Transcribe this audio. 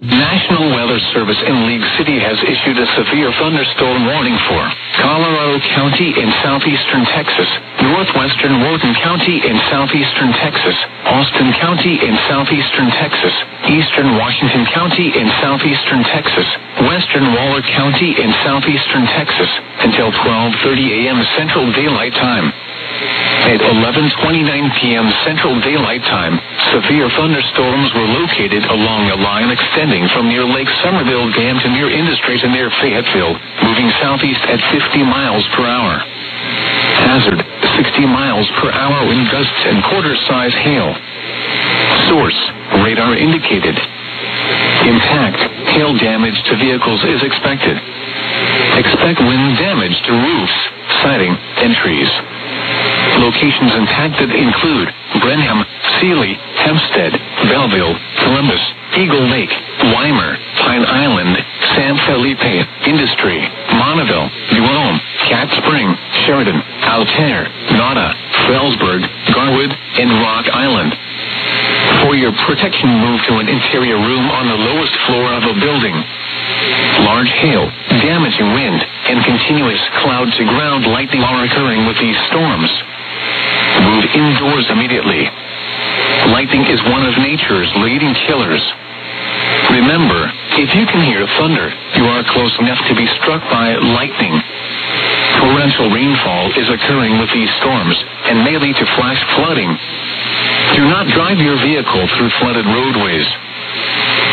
National Weather Service in League City has issued a severe thunderstorm warning for Colorado County in southeastern Texas, northwestern Wharton County in southeastern Texas, Austin County in southeastern Texas, eastern Washington County in southeastern Texas, western Waller County in southeastern Texas, until 12:30 a.m. Central Daylight Time. At 11:29 p.m. Central Daylight Time, severe thunderstorms were located along a line extending from near Lake Somerville Dam to near Industry to near Fayetteville, moving southeast at 50 miles per hour. Hazard, 60 miles per hour wind gusts and quarter-size hail. Source, radar indicated. Impact, hail damage to vehicles is expected. Expect wind damage to roofs, siding, and trees. Locations impacted include Brenham, Sealy, Hempstead, Belleville, Columbus, Eagle Lake, Weimer, Pine Island, San Felipe, Industry, Monaville, Jerome, Cat Spring, Sheridan, Altair, Nada, Frelsburg, Garwood, and Rock Island. For your protection, move to an interior room on the lowest floor of a building. Large hail, damaging wind, and continuous cloud-to-ground lightning are occurring with these storms. Move indoors immediately. Lightning is one of nature's leading killers. Remember, if you can hear thunder, you are close enough to be struck by lightning. Torrential rainfall is occurring with these storms and may lead to flash flooding. Do not drive your vehicle through flooded roadways.